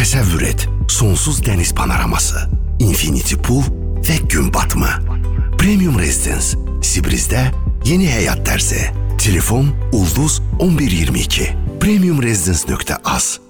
Təsəvvür et, sonsuz dəniz panoraması, infinity pool və gün batımı. Premium Residence, Sibriz'də yeni həyat tərzi. Telefon Ulduz 1122. Premiumresidence.az